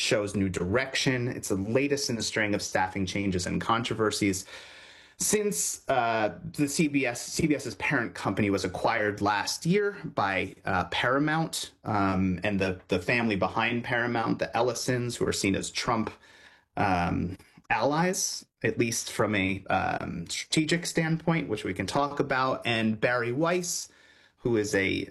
show's new direction. It's the latest in a string of staffing changes and controversies since the CBS's parent company was acquired last year by Paramount, and the family behind Paramount, the Ellisons, who are seen as Trump allies, at least from a strategic standpoint, which we can talk about, and Bari Weiss, who is a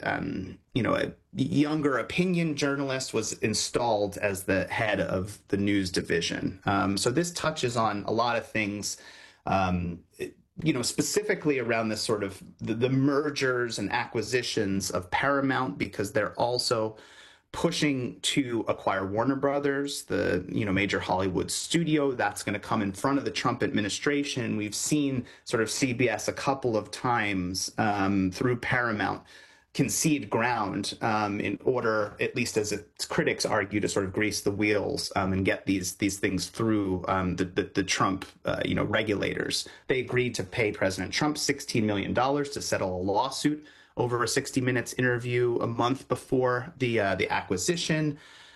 younger opinion journalist, was installed as the head of the news division. So this touches on a lot of things, specifically around this sort of the mergers and acquisitions of Paramount, because they're also pushing to acquire Warner Brothers, the major Hollywood studio that's going to come in front of the Trump administration. We've seen sort of CBS a couple of times through Paramount concede ground in order, at least as its critics argue, to sort of grease the wheels and get these things through the Trump regulators. They agreed to pay President Trump $16 million to settle a lawsuit over a 60 Minutes interview a month before the acquisition.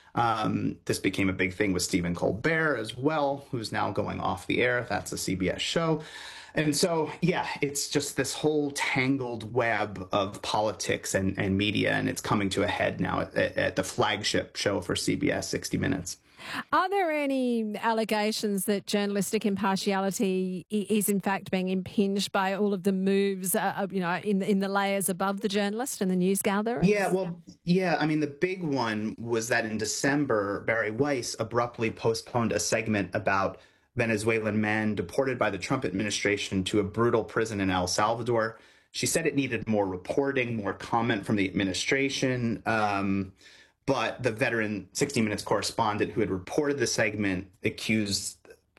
This became a big thing with Stephen Colbert as well, who's now going off the air. That's a CBS show. And so, yeah, it's just this whole tangled web of politics and media, and it's coming to a head now at the flagship show for CBS, 60 Minutes. Are there any allegations that journalistic impartiality is in fact being impinged by all of the moves, in the layers above the journalist and the news gatherer? Yeah. I mean, the big one was that in December, Bari Weiss abruptly postponed a segment about Venezuelan men deported by the Trump administration to a brutal prison in El Salvador. She said it needed more reporting, more comment from the administration. But the veteran 60 Minutes correspondent who had reported the segment accused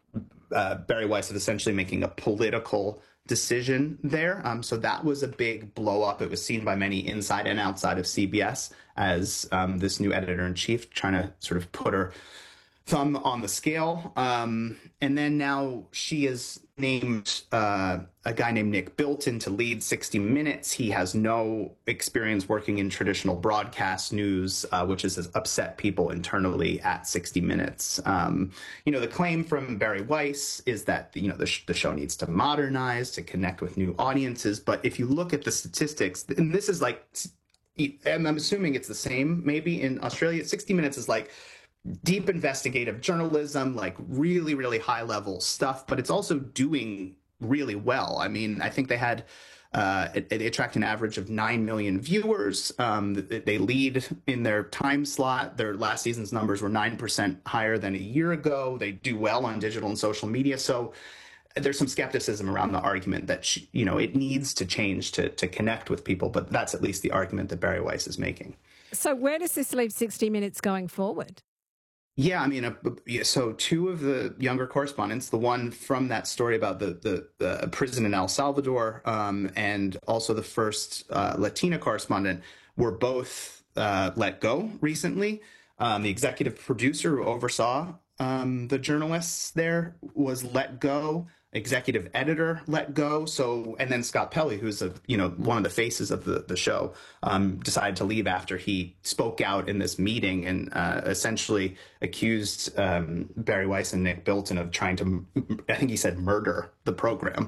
Bari Weiss of essentially making a political decision there. So that was a big blow up. It was seen by many inside and outside of CBS as this new editor-in-chief trying to sort of put her thumb on the scale. And then now she has named a guy named Nick Bilton to lead 60 Minutes. He has no experience working in traditional broadcast news, which has upset people internally at 60 Minutes. The claim from Bari Weiss is that, the show needs to modernize, to connect with new audiences. But if you look at the statistics, and this is like, and I'm assuming it's the same maybe in Australia, 60 Minutes is like deep investigative journalism, like really, really high level stuff, but it's also doing really well. I mean, I think they had, they attract an average of 9 million viewers. They lead in their time slot. Their last season's numbers were 9% higher than a year ago. They do well on digital and social media. So there's some skepticism around the argument that, it needs to change to connect with people, but that's at least the argument that Bari Weiss is making. So where does this leave 60 Minutes going forward? Yeah, I mean, so two of the younger correspondents, the one from that story about the prison in El Salvador, and also the first Latina correspondent, were both let go recently. The executive producer who oversaw the journalists there was let go. Executive editor let go. So, and then Scott Pelley, who's one of the faces of the show, decided to leave after he spoke out in this meeting and essentially accused Bari Weiss and Nick Bilton of trying to, I think he said, murder the program.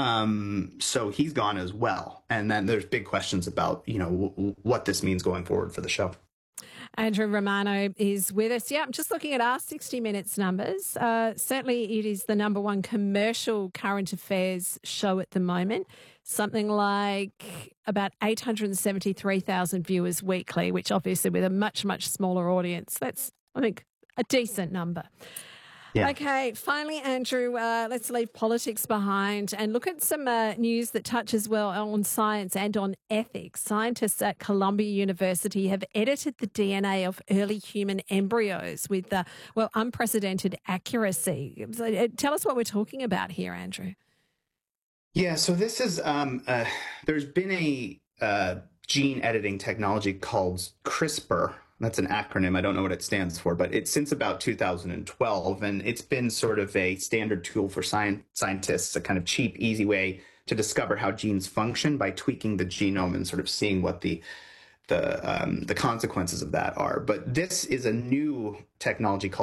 So he's gone as well. And then there's big questions about, what this means going forward for the show. Andrew Romano is with us. Yeah, I'm just looking at our 60 Minutes numbers. Certainly it is the number one commercial current affairs show at the moment. Something like about 873,000 viewers weekly, which obviously with a much, much smaller audience, that's, I think, a decent number. Yeah. Okay, finally, Andrew, let's leave politics behind and look at some news that touches well on science and on ethics. Scientists at Columbia University have edited the DNA of early human embryos with, unprecedented accuracy. Tell us what we're talking about here, Andrew. Yeah, so this is, there's been a gene editing technology called CRISPR. That's an acronym. I don't know what it stands for, but it's since about 2012, and it's been sort of a standard tool for scientists, a kind of cheap, easy way to discover how genes function by tweaking the genome and sort of seeing what the consequences of that are. But this is a new technology called